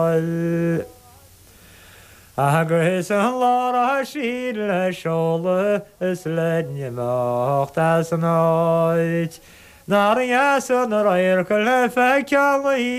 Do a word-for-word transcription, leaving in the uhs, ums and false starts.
Agresan Lara Sheila Shola Sledney Mochtas Night. Narias on the Rire Calefa Cali.